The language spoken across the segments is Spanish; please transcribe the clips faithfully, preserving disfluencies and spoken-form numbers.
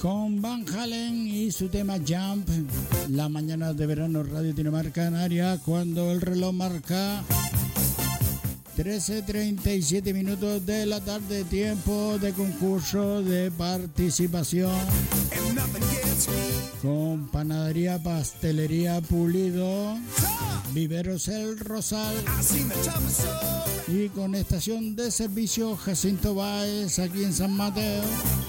con Van Halen y su tema Jump. La mañana de verano, Radio Dinamarca Canaria, cuando el reloj marca trece treinta y siete minutos de la tarde, tiempo de concurso de participación con Panadería Pastelería Pulido, Viveros El Rosal y con estación de servicio Jacinto Báez aquí en San Mateo,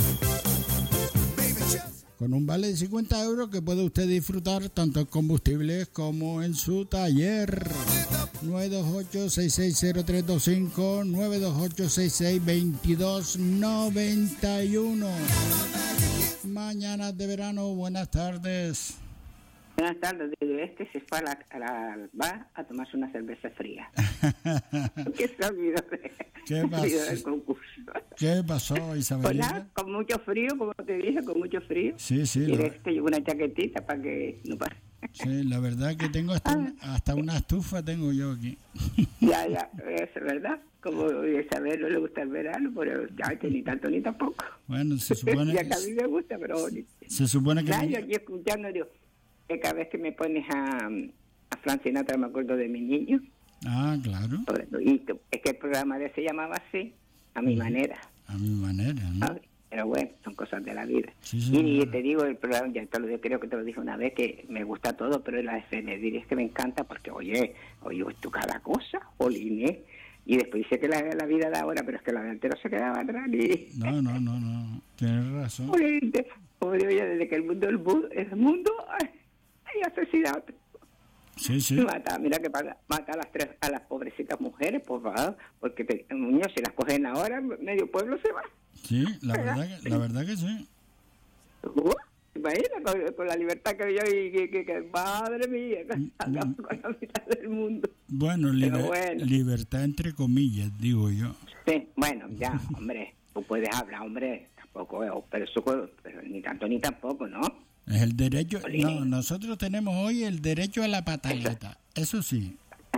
con un vale de cincuenta euros que puede usted disfrutar tanto en combustibles como en su taller. Nueve dos ocho, seis seis cero tres dos cinco, nueve dos ocho, seis seis dos dos nueve uno. Mañanas de verano, buenas tardes. Buenas tardes, este se fue a la, a la bar a tomarse una cerveza fría. ¿Qué se olvidó de, ¿Qué pasó? olvidó del concurso? ¿Qué pasó, Isabel? Pues nada, con mucho frío, como te dije, con mucho frío. Sí, sí. Y Lo... este llevo una chaquetita para que no pase. Sí, la verdad que tengo hasta, un, hasta una estufa tengo yo aquí. Ya, ya, es verdad. Como Isabel no le gusta el verano, pero ya que ni tanto ni tampoco. Bueno, se supone ya que a mí me gusta, pero se supone que ya, yo aquí escuchando, digo, que cada vez que me pones a, a Frank Sinatra me acuerdo de mi niño. Ah, claro. Y es que el programa de ese se llamaba así, a mi manera. A mi manera, ¿no? ¿Sabes? Pero bueno, son cosas de la vida. Sí, sí, y claro. Te digo, el programa, ya te lo, creo que te lo dije una vez, que me gusta todo, pero la de Fenedir es que me encanta porque, oye, oye, tú cada cosa, Oline, y después dice que la, la vida de ahora, pero es que la de antes se quedaba atrás. Y... No, no, no, no, tienes razón. Oye, oye, oye, desde que el mundo, el mundo, el mundo hay asesinato. Sí, sí. Mata, mira que mata, mata a las tres, a las pobrecitas mujeres, por favor, porque te, niños, si las cogen ahora, medio pueblo se va. Sí, la verdad que, la verdad que sí. Uh, imagina, con, con la libertad que yo y que, que, que madre mía, acabamos con la mitad del mundo. Bueno, liber, bueno, libertad entre comillas, digo yo. Sí, bueno, ya, hombre, tú puedes hablar, hombre, tampoco, pero eso, pero ni tanto ni tampoco, ¿no? Es el derecho, no, nosotros tenemos hoy el derecho a la pataleta, eso sí.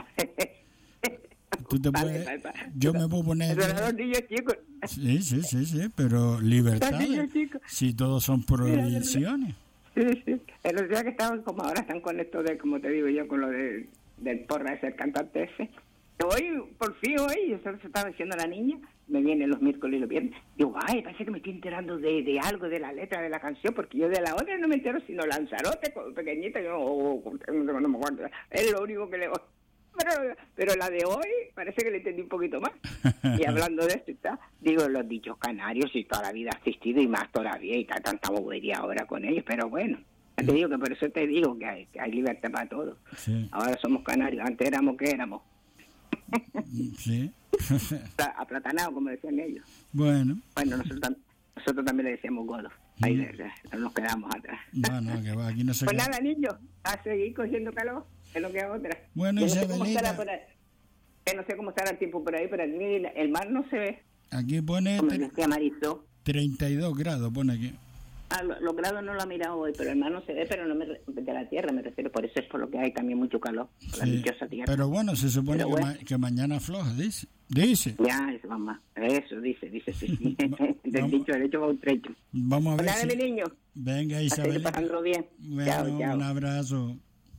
Tú te vale, puedes, vale, vale. yo me puedo poner... Pero los niños chicos. Sí, sí, sí, sí, pero libertad, si todos son prohibiciones. Sí, sí. El otro día que estaban, como ahora están con esto de, como te digo yo, con lo de, del porra ese, el cantante ese. Hoy, por fin, hoy, eso se estaba diciendo la niña, me vienen los miércoles y los viernes. Digo, ay, parece que me estoy enterando de, de algo, de la letra de la canción, porque yo de la otra no me entero, sino Lanzarote, pequeñita, yo oh, no, no me acuerdo, es lo único que le... Pero, pero la de hoy parece que le entendí un poquito más. Y hablando de esto y tal, digo, los dichos canarios y toda la vida ha existido y más todavía, y está tanta bobería ahora con ellos, pero bueno, te digo que por eso te digo que hay, que hay libertad para todo. Sí. Ahora somos canarios, antes éramos que éramos. Sí. Aplatanados, como decían ellos. Bueno. Bueno, nosotros, nosotros también le decíamos godos. Ahí mm. nos quedamos atrás. No, no, que va, aquí no se Pues queda. nada, niños, a seguir cogiendo calor. Es lo que hago otra. Bueno, no Isabelita. Sé que no sé cómo estará el tiempo por ahí, pero el, el mar no se ve. Aquí pone tre- treinta y dos grados, pone aquí. Ah, lo, los grados no lo he mirado hoy, pero el mar no se ve, pero no me de la tierra me refiero, por eso es por lo que hay también mucho calor, por sí, la dichosa tierra. Pero bueno, se supone que, bueno. ma- que mañana afloja, dice. Dice. Ya, eso, mamá. Eso dice, dice, sí. sí. Del dicho derecho va un trecho. Vamos a ver. Hola, si... mi niño. Venga, Isabel. Pasando bien. Bueno, chao, chao. Un abrazo.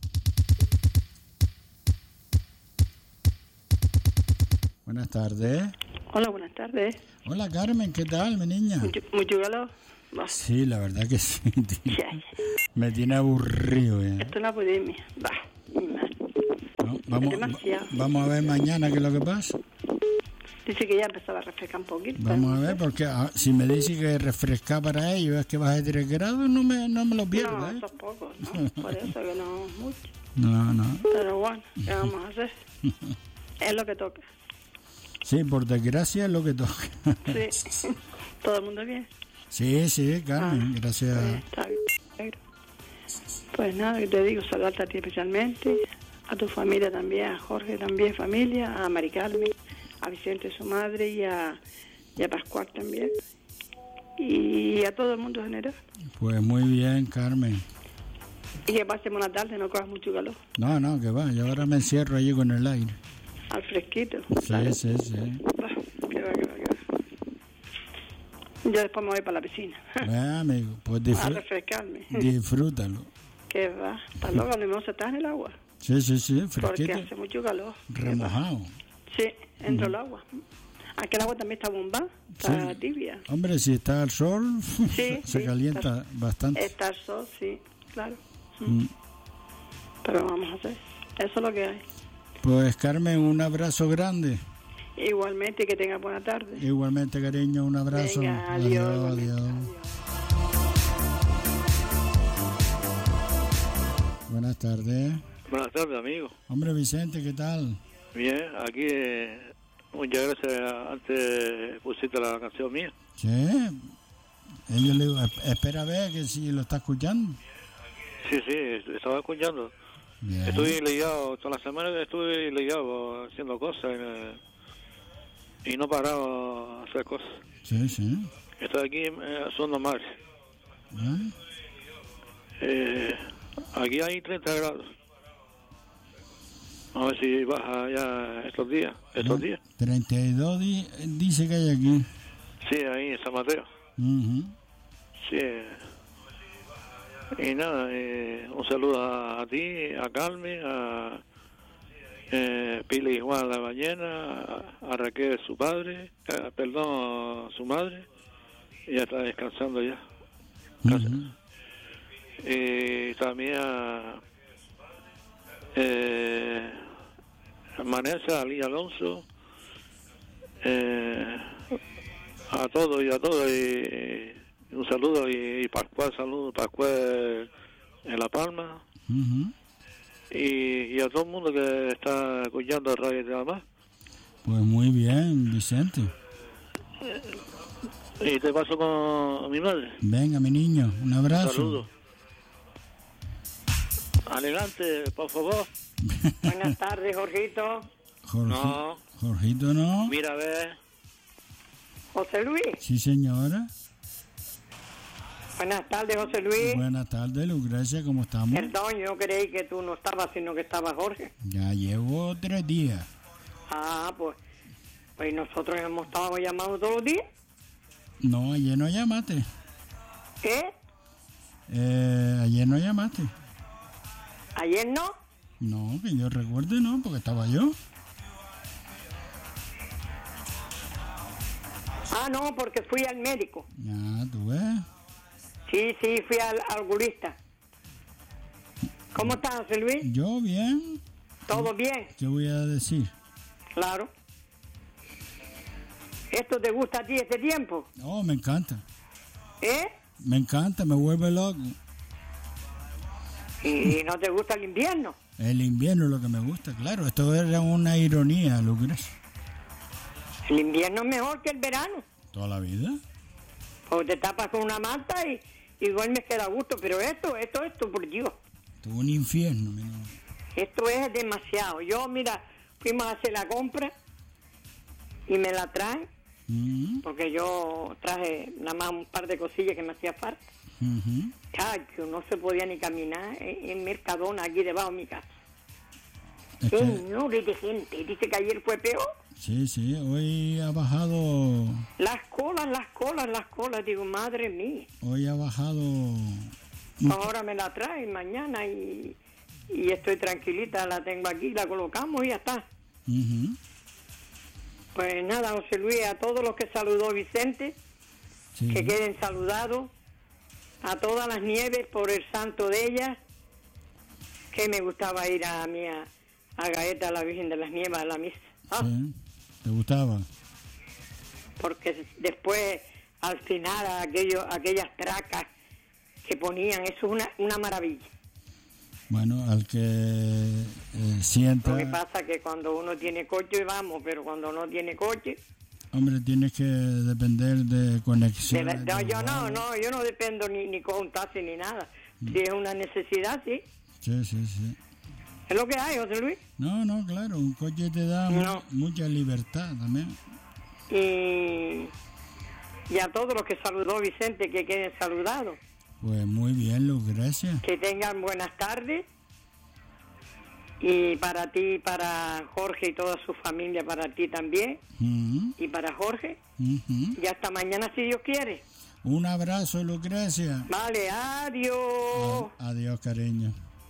Buenas tardes. Hola, buenas tardes. Hola, Carmen, ¿qué tal, mi niña? Mucho, mucho calor. Va. Sí, la verdad que sí, tío. Ya. Me tiene aburrido ya. Esto es la epidemia. Va. No, vamos, demasiado. vamos a ver mañana qué es lo que pasa. Dice que ya empezaba a refrescar un poquito. Vamos a ver, porque ah, si me dice que refrescar para ellos es que baja de tres grados, no me, no me lo pierdo. No, ¿eh? eso es poco, ¿no? Por eso que no mucho. No, no. Pero bueno, ¿qué vamos a hacer? Es lo que toca. Sí, por desgracia es lo que toca. Sí. ¿Todo el mundo bien? Sí, sí, Carmen, ah, gracias. Pues, está bien. Pues nada, que te digo, saludarte a ti especialmente, a tu familia también, a Jorge también, familia, a Mari Carmen, a Vicente, su madre, y a, y a Pascual también. Y a todo el mundo en general. Pues muy bien, Carmen. Y que pasemos la tarde, no cojas mucho calor. No, no, que va, yo ahora me encierro allí con el aire. Al fresquito. Sí, ¿sabes? sí, sí. Va, que va, que va, que va. Yo después me voy para la piscina. Bueno, amigo, pues disfr- a refrescarme. disfrútalo. ¿Qué va? Para luego lo mismo está en el agua. Sí, sí, sí, Porque fresquito. hace mucho calor. Remojado. Sí, entra el agua. Aquí el agua también está bombada, está Sí. tibia. Hombre, si está al sol, Sí, se sí, calienta está- bastante. Está el sol, sí, claro. Mm. Pero vamos a hacer. Eso es lo que hay. Pues Carmen, un abrazo grande. Igualmente, que tenga buena tarde. Igualmente, cariño, un abrazo. Venga, adiós, adiós. igualmente, adiós. Buenas tardes. Buenas tardes, amigo. Hombre, Vicente, ¿qué tal? Bien, aquí, eh, muchas gracias. Antes pusiste la canción mía. Sí. Ellos le digo, "Esp- espera a ver que si lo está escuchando. Sí, sí, estaba escuchando. Bien. Estuve ligado, toda la semana estuve ligado haciendo cosas eh, y no paraba a hacer cosas. Sí, sí. Estoy aquí eh, sonando mar. ¿Eh? Eh, aquí hay treinta grados. A ver si baja ya estos días. Estos días. treinta y dos di- dice que hay aquí. Sí, ahí en San Mateo. Ujú. Sí. Y nada, eh, un saludo a, a ti, a Carmen, a eh, Pili y Juan la ballena, a, a Raquel su padre, eh, perdón, su madre, y ya está descansando ya. Ujú. Y también a eh, a Manesa, a Lía Alonso, eh, a todos y a todos, y, y un saludo, y, y Pascual, saludo, Pascual en La Palma, Ujú. y, y a todo el mundo que está escuchando Radio de Más. Pues muy bien, Vicente. Y te paso con mi madre. Venga, mi niño, un abrazo. Saludos. Adelante, por favor. Buenas tardes, Jorgito. Jorge- No. Jorgito, ¿no? Mira, a ver. José Luis. Sí, señora. Buenas tardes, José Luis. Buenas tardes, Lucrecia, ¿cómo estamos? Perdón, yo creí que tú no estabas, sino que estaba Jorge. Ya llevo tres días. Ah, pues, pues nosotros hemos estado llamando todos los días. No, ayer no llamaste. ¿Eh? Eh, ayer no llamaste. Ayer no. No, que yo recuerde, no, porque estaba yo. Ah, no, porque fui al médico. Ya, tú ves. Sí, sí, fui al, al oculista. ¿Cómo estás, José Luis? Yo bien. ¿Todo bien? ¿Qué voy a decir? Claro. ¿Esto te gusta a ti este tiempo? Oh, me encanta. ¿Eh? Me encanta, me vuelve loco. ¿Y no te gusta el invierno? El invierno es lo que me gusta, claro. Esto era una ironía, Lucrecia. El invierno es mejor que el verano. Toda la vida. Porque te tapas con una manta y, y duermes que da gusto. Pero esto, esto, esto, por Dios. Esto es un infierno, mi niño. Esto es demasiado. Yo, mira, fuimos a hacer la compra y me la traen. Mm, Porque yo traje nada más un par de cosillas que me hacía falta. ujú. Chacho, no se podía ni caminar en, en Mercadona, aquí debajo de mi casa. Es que- Señores de gente, dice que ayer fue peor. sí, sí, hoy ha bajado, Las colas, las colas, las colas. Digo, madre mía. hoy ha bajado. Ahora me la traen mañana y, y estoy tranquilita, la tengo aquí, la colocamos y ya está. Ujú. Pues nada, José Luis, a todos los que saludó Vicente, Sí. que queden saludados. A todas las nieves por el santo de ellas, que me gustaba ir a mí a, a Gaeta, a la Virgen de las Nieves, a la misa. Ah, Sí. ¿Te gustaba? porque después, al final, aquello, aquellas tracas que ponían, eso es una, una maravilla. Bueno, al que eh, sienta, Lo que pasa es que cuando uno tiene coche vamos, pero cuando no tiene coche... hombre, tienes que depender de de conexión. la- no, yo no, no, yo no dependo ni, ni con un taxi ni nada. Si es una necesidad, sí. Sí, sí, sí. Es lo que hay, José Luis. No, no, claro, un coche te da mu- No. mucha libertad también. Y, y a todos los que saludó Vicente, que queden saludados. Pues muy bien, Lucrecia. Que tengan buenas tardes. Y para ti, para Jorge y toda su familia, para ti también. Uh-huh. Y para Jorge. Uh-huh. Y hasta mañana si Dios quiere. Un abrazo, Lucrecia. Vale, adiós. A- adiós, cariño.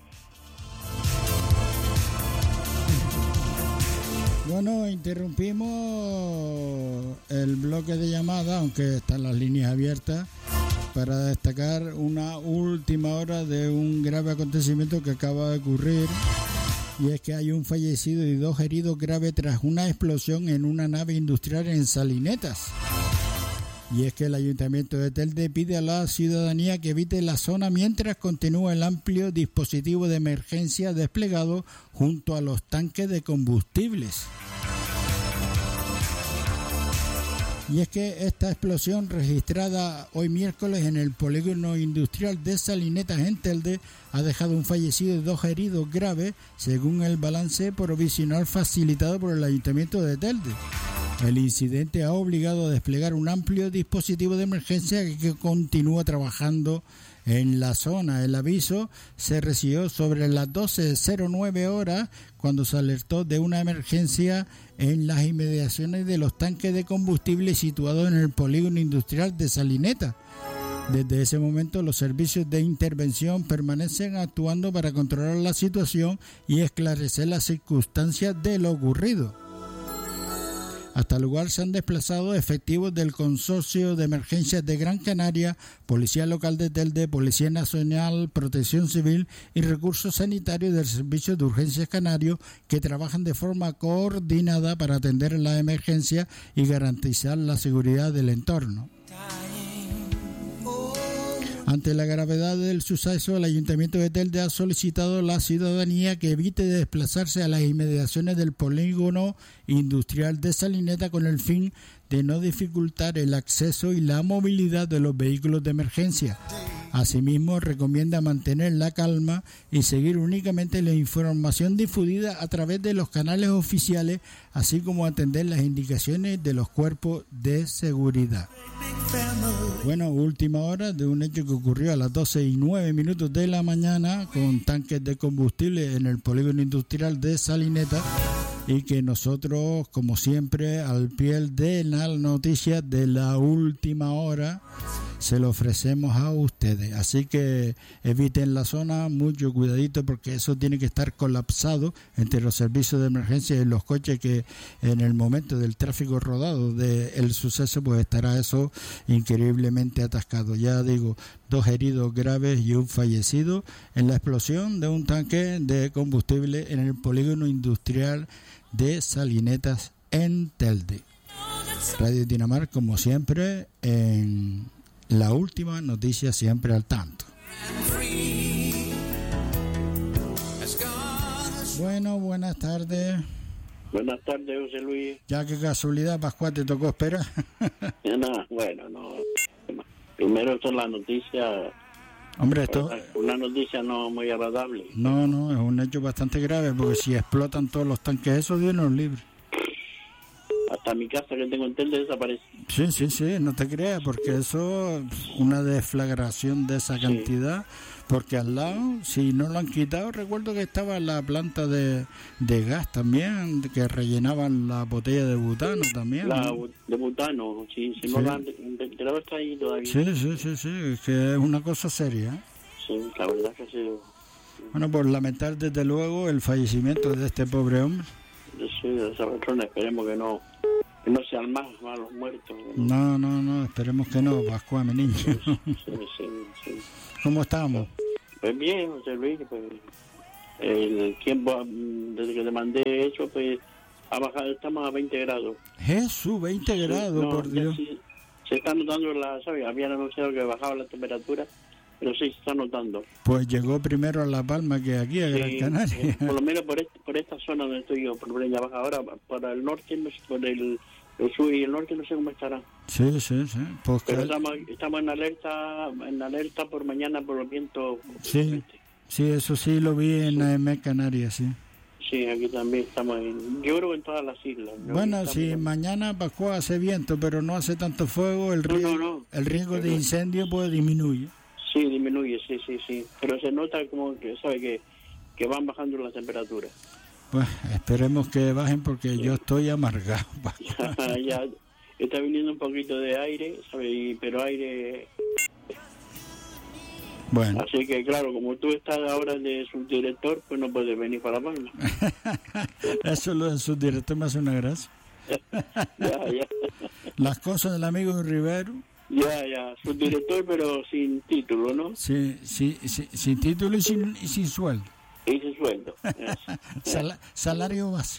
Bueno, interrumpimos el bloque de llamada, aunque están las líneas abiertas, para destacar una última hora de un grave acontecimiento que acaba de ocurrir, y es que hay un fallecido y dos heridos graves tras una explosión en una nave industrial en Salinetas. Y es que el Ayuntamiento de Telde pide a la ciudadanía que evite la zona mientras continúa el amplio dispositivo de emergencia desplegado junto a los tanques de combustibles. Y es que esta explosión registrada hoy miércoles en el polígono industrial de Salinetas en Telde ha dejado un fallecido y dos heridos graves, según el balance provisional facilitado por el Ayuntamiento de Telde. El incidente ha obligado a desplegar un amplio dispositivo de emergencia que continúa trabajando en la zona. El aviso se recibió sobre las doce cero nueve horas cuando se alertó de una emergencia en las inmediaciones de los tanques de combustible situados en el polígono industrial de Salineta. Desde ese momento los servicios de intervención permanecen actuando para controlar la situación y esclarecer las circunstancias de lo ocurrido. Hasta el lugar se han desplazado efectivos del Consorcio de Emergencias de Gran Canaria, Policía Local de Telde, Policía Nacional, Protección Civil y Recursos Sanitarios del Servicio de Urgencias Canario, que trabajan de forma coordinada para atender la emergencia y garantizar la seguridad del entorno. Ante la gravedad del suceso, el Ayuntamiento de Telde ha solicitado a la ciudadanía que evite desplazarse a las inmediaciones del polígono industrial de Salineta con el fin de no dificultar el acceso y la movilidad de los vehículos de emergencia. Asimismo, recomienda mantener la calma y seguir únicamente la información difundida a través de los canales oficiales, así como atender las indicaciones de los cuerpos de seguridad. Bueno, última hora de un hecho que ocurrió a las doce y nueve minutos de la mañana con tanques de combustible en el polígono industrial de Salineta, y que nosotros, como siempre, al pie de la noticia de la última hora, se lo ofrecemos a ustedes. Así que eviten la zona, mucho cuidadito, porque eso tiene que estar colapsado entre los servicios de emergencia y los coches, que en el momento del tráfico rodado del suceso pues estará eso increíblemente atascado. Ya digo, dos heridos graves y un fallecido en la explosión de un tanque de combustible en el polígono industrial de Salinetas en Telde. Radio Dinamarca, como siempre, en la última noticia, siempre al tanto. Bueno, buenas tardes. Buenas tardes, José Luis. Ya qué casualidad, Pascual, te tocó esperar. No, bueno, no. Primero son las noticias. Hombre, esto... Una noticia no muy agradable. No, no, es un hecho bastante grave, porque si explotan todos los tanques, eso Dios nos libre. Hasta mi casa que tengo en Telde desaparece. Sí, sí, sí, no te creas, porque eso, una deflagración de esa cantidad, sí. Porque al lado, si no lo han quitado, recuerdo que estaba la planta de, de gas también, que rellenaban la botella de butano también. La ¿no? de butano, sí, si sí. No la han, creo que está ahí todavía. Sí, sí, sí, sí, es que es una cosa seria. ¿eh? Sí, la verdad que sí. Bueno, por lamentar desde luego el fallecimiento de este pobre hombre. Sí, de esa persona, esperemos que no, que no sean más malos muertos. No, no, no, esperemos que no, Pascual, mi niño. Sí, sí, sí, sí. ¿Cómo estamos? Pues bien, José Luis, pues el tiempo desde que le mandé eso, pues ha bajado, estamos a veinte grados. Jesús, veinte sí, grados, no, por Dios. Sí, se está notando, la, ¿sabes? Habían anunciado que bajaba la temperatura, pero sí se está notando. Pues llegó primero a La Palma que aquí, a sí, Gran Canaria. Eh, por lo menos por, este, por esta zona donde estoy yo, por Breña Baja. Ahora, para el norte, por el, el sur y el norte, no sé cómo estará. Sí, sí, sí. Pues pero que... estamos, estamos en alerta en alerta por mañana por los vientos. Sí, sí, eso sí lo vi en sí. A M Canarias, sí. Sí, aquí también estamos en, yo creo en todas las islas. ¿no? Bueno, si sí, mañana Pascual hace viento, pero no hace tanto fuego, el riesgo, no, no, no. El riesgo pero, de incendio pues disminuye. Sí, disminuye, sí, sí, sí. Pero se nota como que, ¿sabe? Que que van bajando las temperaturas. Pues esperemos que bajen porque sí. Yo estoy amargado. ya, ya está viniendo un poquito de aire, ¿sabes? Pero aire... Bueno. Así que claro, como tú estás ahora de subdirector, pues no puedes venir para La Palma. Eso lo de subdirector me hace una gracia. ya, ya. Las cosas del amigo Rivero. Ya, ya, subdirector pero sin título, ¿no? Sí, sí, sí, sin título y sin, y sin sueldo. Y sin sueldo. Sal, salario base.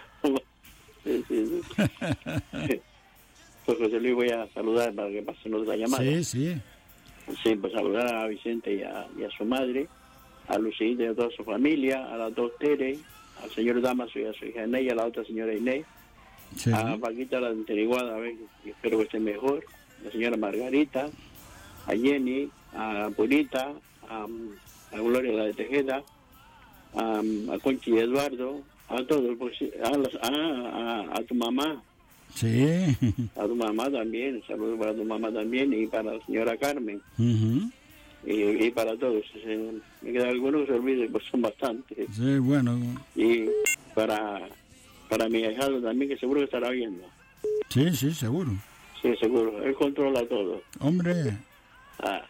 sí, sí, sí. Pues José Luis, voy a saludar para que pasen otra llamada. Sí, sí. Sí, pues saludar a Vicente y a, y a su madre, a Lucía y a toda su familia, a las dos Tere, al señor Damaso y a su hija Inés, y a la otra señora Inés, sí. A Paquita la Anteriguada, a ver, espero que esté mejor, la señora Margarita, a Jenny, a Purita, a, a Gloria la de Tejeda, a, a Conchi y Eduardo, a todos, pues, a, las, a, a, a tu mamá. Sí. A tu mamá también, saludos para tu mamá también y para la señora Carmen. Uh-huh. y, y para todos. Eh, me quedan algunos que se olviden, pues son bastantes. Sí, bueno. Y para para mi ahijado también, que seguro que estará viendo. Sí, sí, seguro. Sí, seguro. Él controla todo. Hombre. Ah.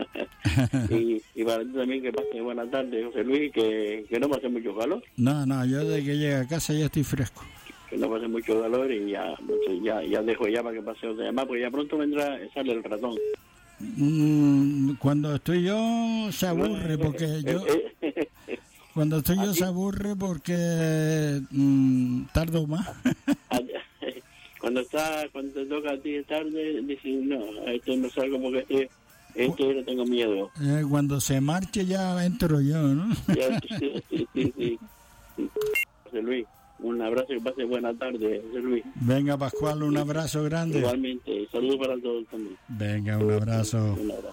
y, y para ti también, que pase buena tarde, José Luis, que, que no pase mucho calor. No, no, yo desde que llegue a casa ya estoy fresco. Que no pase mucho calor y ya, no sé, ya, ya dejo ya para que pase otra llamada, porque ya pronto vendrá, sale el ratón. Mm, cuando estoy yo se aburre porque yo cuando estoy yo se aburre porque mm, tardo más. Cuando está, cuando te toca a ti tarde, dices, no, esto no sabe como que este, este no tengo miedo. Eh, cuando se marche ya entro yo, ¿no? Ya, sí, sí, sí, sí. José Luis, un abrazo y pase buena tarde, José Luis. Venga, Pascual, un abrazo grande. Igualmente, saludos para todos también. Venga, un abrazo. Un abrazo.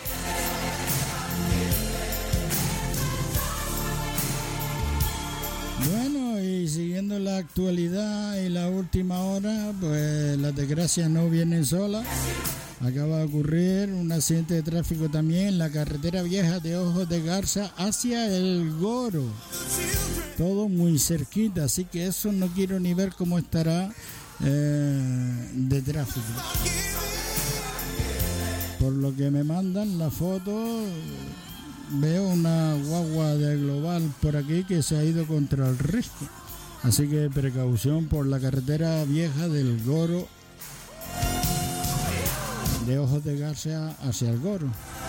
Bueno, y siguiendo la actualidad y la última hora, pues las desgracias no vienen solas. Acaba de ocurrir un accidente de tráfico también en la carretera vieja de Ojos de Garza hacia El Goro. Todo muy cerquita, así que eso no quiero ni ver cómo estará eh, de tráfico. Por lo que me mandan la foto, veo una guagua de Global por aquí que se ha ido contra el risco. Así que precaución por la carretera vieja del Goro, de Ojos de Garza hacia El Goro.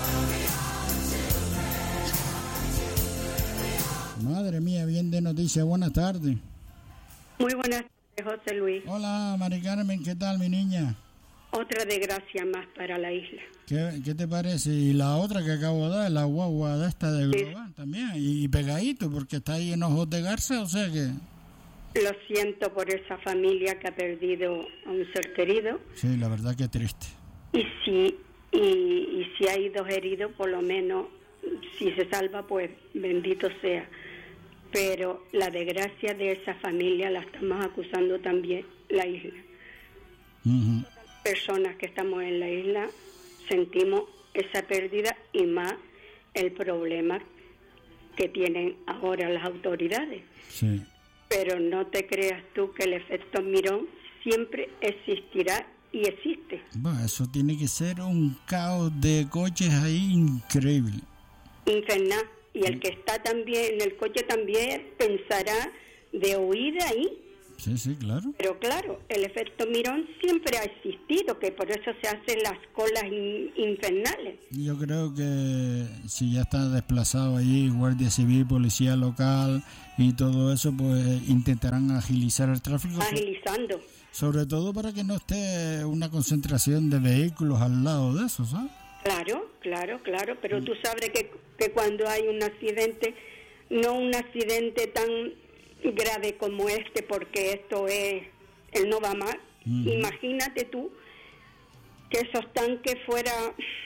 Madre mía, bien de noticias. Buenas tardes. Muy buenas tardes, José Luis. Hola, Mari Carmen, ¿qué tal, mi niña? Otra desgracia más para la isla. ¿Qué, qué te parece? Y la otra que acabo de dar, la guagua de esta de Global, sí, también. Y, y pegadito, porque está ahí en Ojos de Garza, o sea que... Lo siento por esa familia que ha perdido a un ser querido. Sí, la verdad que triste. Y si, y, y si hay dos heridos, por lo menos, si se salva, pues bendito sea. Pero la desgracia de esa familia la estamos acusando también la isla. Uh-huh. Personas que estamos en la isla sentimos esa pérdida y más el problema que tienen ahora las autoridades. Sí. Pero no te creas tú que el efecto Mirón siempre existirá y existe. Bueno, eso tiene que ser un caos de coches ahí increíble. Infernal. Y el que está también en el coche también pensará de huida ahí. Sí, sí, claro. Pero claro, el efecto Mirón siempre ha existido, que por eso se hacen las colas in, infernales. Yo creo que si ya está desplazado ahí Guardia Civil, Policía Local y todo eso, pues intentarán agilizar el tráfico. Agilizando. Sobre todo para que no esté una concentración de vehículos al lado de eso, ¿sabes? Claro, claro, claro, pero tú sabes que, que cuando hay un accidente, no un accidente tan grave como este, porque esto es el no va mal, uh-huh. Imagínate tú que esos tanques fuera,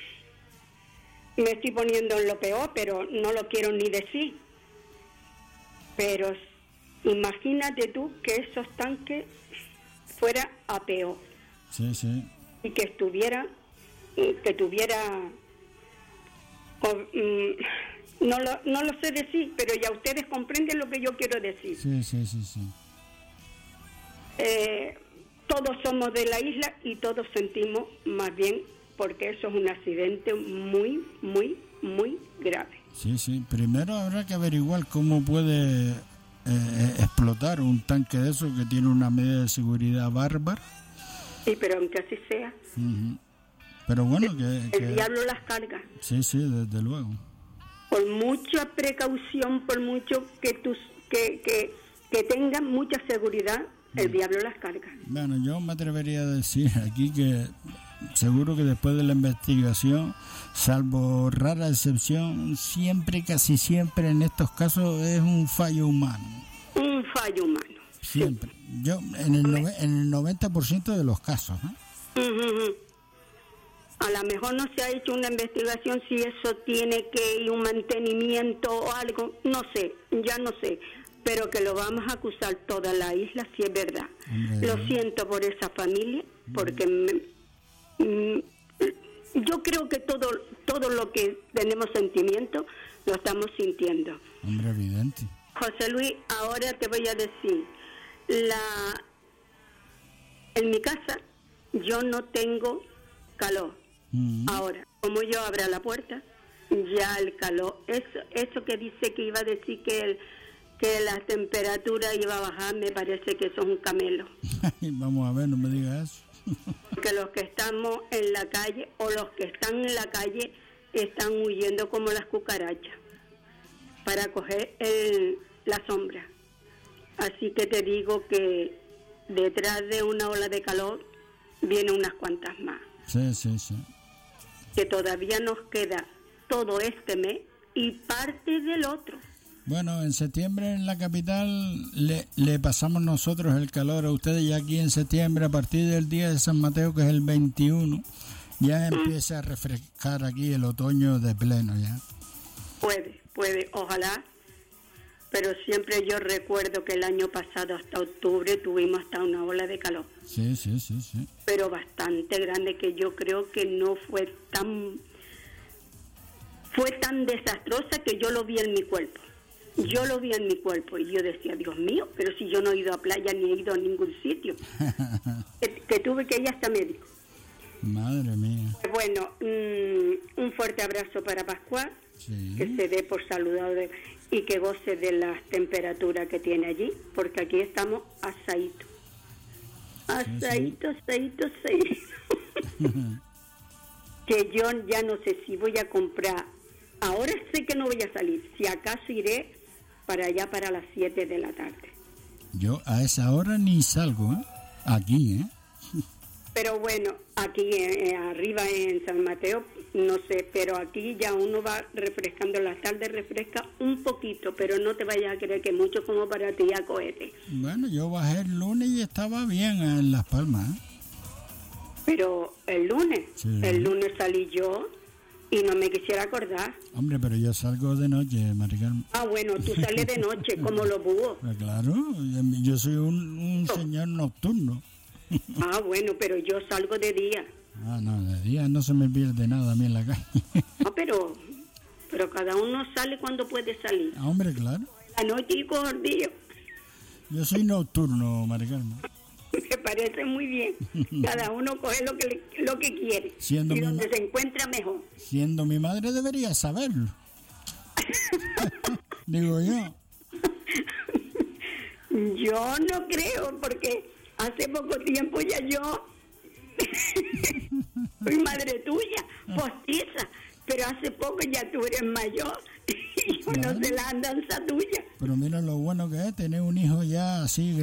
me estoy poniendo en lo peor, pero no lo quiero ni decir, pero imagínate tú que esos tanques fuera a peor. Sí, sí. Y que estuviera que tuviera No lo, no lo sé decir, pero ya ustedes comprenden lo que yo quiero decir. Sí, sí, sí, sí. Eh, todos somos de la isla y todos sentimos más bien, porque eso es un accidente muy, muy, muy grave. Sí, sí. Primero habrá que averiguar cómo puede eh, explotar un tanque de eso que tiene una medida de seguridad bárbara. Sí, pero aunque así sea. Uh-huh. Pero bueno, que... El que... diablo las carga. Sí, sí, desde luego. Por mucha precaución, por mucho que tus, que, que, que tengan mucha seguridad, el diablo las carga. Bueno, yo me atrevería a decir aquí que seguro que después de la investigación, salvo rara excepción, siempre, casi siempre en estos casos es un fallo humano. Un fallo humano. Siempre. Sí. Yo, en el, nove, en el noventa por ciento de los casos, ¿eh? Uh-huh. A lo mejor no se ha hecho una investigación si eso tiene que ir un mantenimiento o algo, no sé, ya no sé, pero que lo vamos a acusar toda la isla si es verdad. Hombre. Lo siento por esa familia, porque me, mm, yo creo que todo todo lo que tenemos sentimiento lo estamos sintiendo. Hombre, evidente. José Luis, ahora te voy a decir, la en mi casa yo no tengo calor. Mm. Ahora, como yo abra la puerta, ya el calor, eso eso que dice que iba a decir que el, que la temperatura iba a bajar, me parece que eso es un camelo. Vamos a ver, no me digas eso. Que los que estamos en la calle o los que están en la calle están huyendo como las cucarachas para coger el, la sombra. Así que te digo que detrás de una ola de calor vienen unas cuantas más. Sí, sí, sí. Que todavía nos queda todo este mes y parte del otro. Bueno, en septiembre en la capital le, le pasamos nosotros el calor a ustedes, y aquí en septiembre, a partir del día de San Mateo, que es el veintiuno, ya empieza a refrescar aquí el otoño de pleno ya. Puede, puede, ojalá, pero siempre yo recuerdo que el año pasado hasta octubre tuvimos hasta una ola de calor. Sí, sí, sí, sí. Pero bastante grande, que yo creo que no fue tan fue tan desastrosa que yo lo vi en mi cuerpo. Yo lo vi en mi cuerpo y yo decía, Dios mío, pero si yo no he ido a playa ni he ido a ningún sitio. que, que tuve que ir hasta médico. Madre mía. Pues bueno, mmm, un fuerte abrazo para Pascual, sí. Que se dé por saludado de, y que goce de las temperaturas que tiene allí, porque aquí estamos asaditos. Asadito, asadito, asadito. Que yo ya no sé si voy a comprar. Ahora sé que no voy a salir. Si acaso iré para allá para las siete de la tarde. Yo a esa hora ni salgo, ¿eh? Aquí, ¿eh? Pero bueno, aquí eh, arriba en San Mateo, no sé, pero aquí ya uno va refrescando, las tardes refresca un poquito, pero no te vayas a creer que mucho como para ti a cohete. Bueno, yo bajé el lunes y estaba bien en Las Palmas, ¿eh? Pero el lunes, sí. El lunes salí yo y no me quisiera acordar. Hombre, pero yo salgo de noche, Maricarmen. Ah, bueno, tú sales de noche, como los búhos. Pues claro, yo soy un, un señor nocturno. Ah, bueno, pero yo salgo de día. Ah, no, de día no se me pierde nada a mí en la calle. No, pero, pero cada uno sale cuando puede salir. Ah, hombre, claro. La noche y cojo el día. Yo soy nocturno, Maricarmen. Me parece muy bien. Cada uno coge lo que le, lo que quiere. Siendo y donde ma- se encuentra mejor. Siendo mi madre debería saberlo. Digo yo. Yo no creo, porque hace poco tiempo ya yo soy madre tuya, postiza, pero hace poco ya tú eres mayor y yo claro. No sé la andanza tuya. Pero mira lo bueno que es tener un hijo ya así